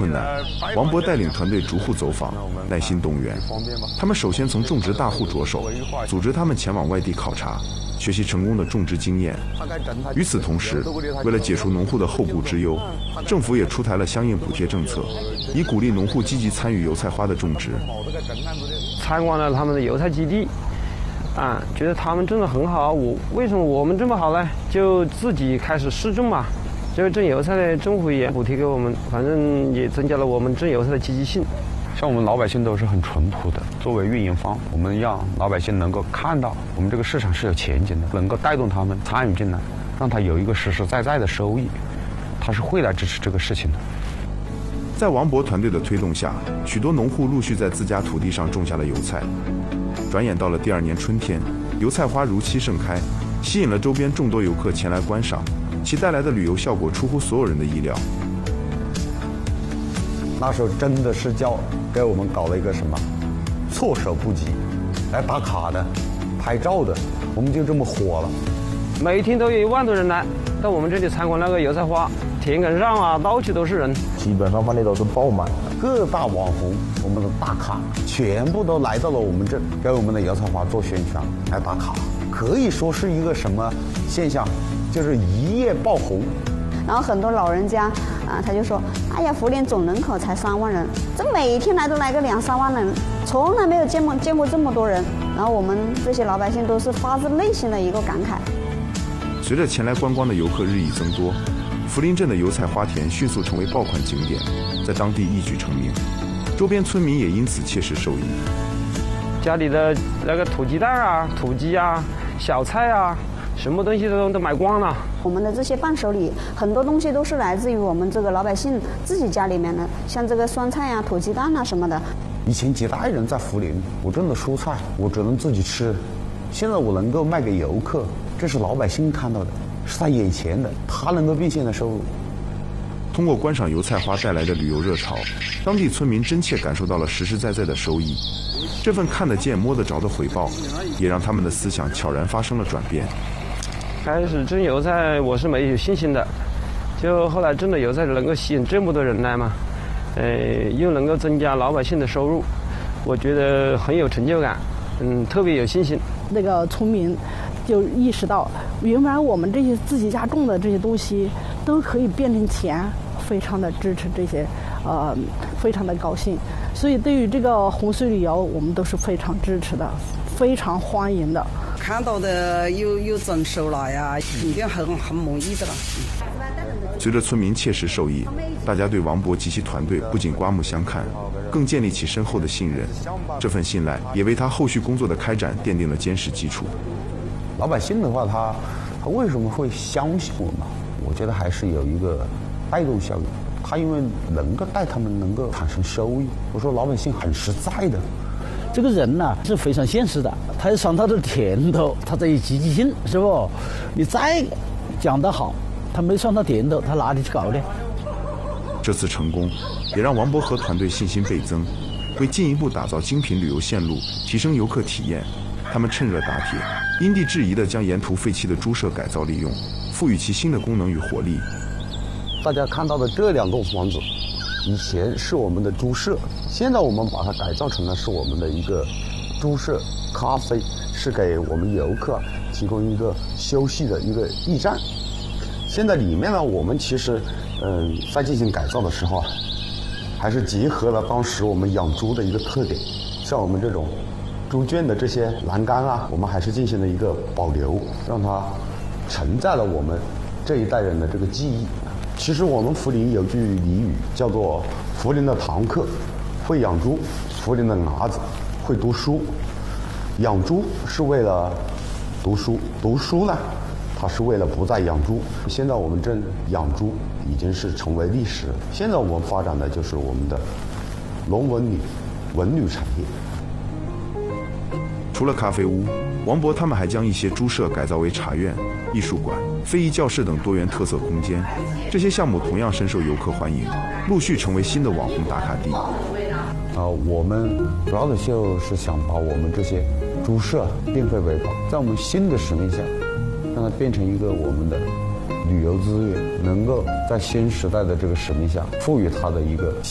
困难，王博带领团队逐户走访，耐心动员。他们首先从种植大户着手，组织他们前往外地考察，学习成功的种植经验。与此同时，为了解除农户的后顾之忧，政府也出台了相应补贴政策，以鼓励农户积极参与油菜花的种植。 参观了他们的油菜基地，觉得他们种得很好。为什么我们这么好呢？就自己开始试种嘛。这个种油菜的政府也补贴给我们，反正也增加了我们种油菜的积极性。 像我们老百姓都是很淳朴的，作为运营方，我们让老百姓能够看到我们这个市场是有前景的，能够带动他们参与进来，让他有一个实实在在的收益，他是会来支持这个事情的。 在王博团队的推动下，许多农户陆续在自家土地上种下了油菜。转眼到了第2年春天，油菜花如期盛开，吸引了周边众多游客前来观赏，其带来的旅游效果出乎所有人的意料。 那时候真的是给我们搞了一个什么措手不及，来打卡的、拍照的，我们就这么火了。 每天都有1万多人来到我们这里参观那个油菜花，田埂上到处都是人， 基本上饭店都是爆满。 各大网红，我们的大咖全部都来到了我们这，给我们的油菜花做宣传，来打卡，可以说是一个什么现象，就是一夜爆红。 然后很多老人家他就说，哎呀，涪陵总人口才3万人，这每天来都来个2、3万人，从来没有见过这么多人。然后我们这些老百姓都是发自内心的一个感慨。 随着前来观光的游客日益增多，涪陵镇的油菜花田迅速成为爆款景点，在当地一举成名，周边村民也因此切实受益。 家里的那个土鸡蛋土鸡小菜什么东西都买光了。 我们的这些伴手礼，很多东西都是来自于我们这个老百姓自己家里面的，像这个酸菜土鸡蛋什么的。 以前几代人在涪陵，我种的蔬菜我只能自己吃，现在我能够卖给游客，这是老百姓看到的，是他眼前的，他能够变现的收入。 通过观赏油菜花带来的旅游热潮，当地村民真切感受到了实实在在的收益。这份看得见摸得着的回报，也让他们的思想悄然发生了转变。 开始种油菜我是没有信心的，就后来种的油菜能够吸引这么多人来嘛，又能够增加老百姓的收入，我觉得很有成就感，特别有信心。 那个村民就意识到，原来我们这些自己家种的这些东西都可以变成钱，非常的支持这些，非常的高兴。所以对于这个红水旅游，我们都是非常支持的，非常欢迎的。 看到的有增收了呀，已经很满意的了。 随着村民切实受益，大家对王博及其团队不仅刮目相看，更建立起深厚的信任。这份信赖也为他后续工作的开展奠定了坚实基础。 老百姓的话，他为什么会相信我们？我觉得还是有一个带动效应。他因为能够带他们能够产生收益。我说老百姓很实在的。 这个人呢是非常现实的，他要尝他的甜头，他在有积极性，是不？你再讲得好，他没尝到甜头，他哪里去搞呢？ 这次成功，也让王博和团队信心倍增，为进一步打造精品旅游线路，提升游客体验，他们趁热打铁，因地制宜地将沿途废弃的猪舍改造利用，赋予其新的功能与活力。 大家看到的这2栋房子，以前是我们的猪舍，现在我们把它改造成了是我们的一个猪舍咖啡，是给我们游客提供一个休息的一个驿站。现在里面呢，我们其实在进行改造的时候还是结合了当时我们养猪的一个特点，像我们这种猪圈的这些栏杆我们还是进行了一个保留，让它承载了我们这一代人的这个记忆。其实我们涪陵有句俚语叫做涪陵的堂客会养猪，涪陵的伢子会读书。养猪是为了读书，读书呢它是为了不再养猪。现在我们正养猪已经是成为历史，现在我们发展的就是我们的农文旅文旅产业。 除了咖啡屋，王博他们还将一些猪舍改造为茶院、艺术馆、非遗教室等多元特色空间。这些项目同样深受游客欢迎，陆续成为新的网红打卡地。 我们主要的就是想把我们这些猪舍变废为宝，在我们新的使命下，让它变成一个我们的旅游资源，能够在新时代的这个使命下，赋予它的一个